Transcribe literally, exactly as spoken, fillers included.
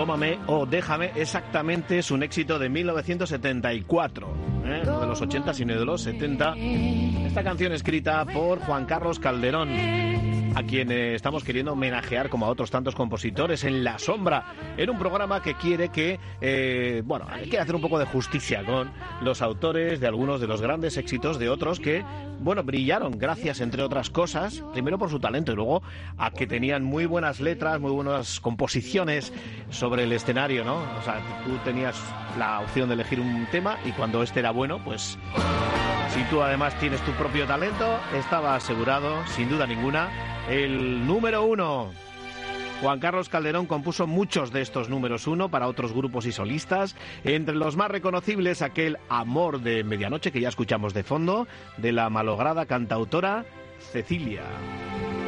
Tómame o Déjame, exactamente es un éxito de mil novecientos setenta y cuatro, ¿eh? No de los ochenta, sino de los setenta. Esta canción escrita por Juan Carlos Calderón, a quien eh, estamos queriendo homenajear como a otros tantos compositores en La Sombra, en un programa que quiere que, eh, bueno, quiere hacer un poco de justicia con los autores de algunos de los grandes éxitos de otros que, bueno, brillaron gracias, entre otras cosas, primero por su talento y luego a que tenían muy buenas letras, muy buenas composiciones sobre el escenario, ¿no? O sea, tú tenías la opción de elegir un tema y cuando este era bueno, pues si tú además tienes tu propio talento, estaba asegurado, sin duda ninguna, el número uno. Juan Carlos Calderón compuso muchos de estos números uno para otros grupos y solistas, entre los más reconocibles aquel Amor de Medianoche que ya escuchamos de fondo, de la malograda cantautora Cecilia.